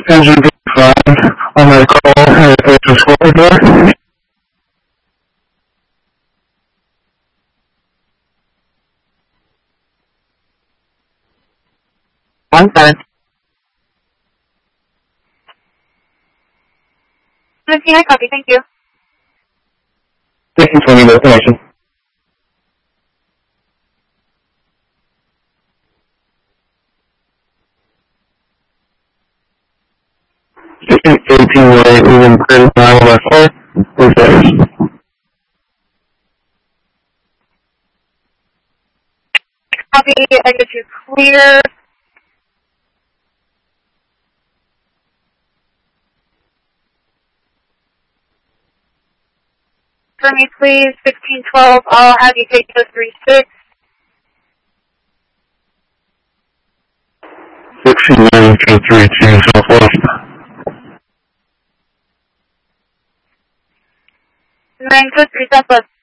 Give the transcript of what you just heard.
engine being fine on that call at the squad door. One time. 17, I copy, thank you. 1520 destination. Station 18 way, moving 39 left 4, reserves. Copy, I get you clear. For me, please, 1612, I'll have you take the 36. 169232 southwest. 923 southwest.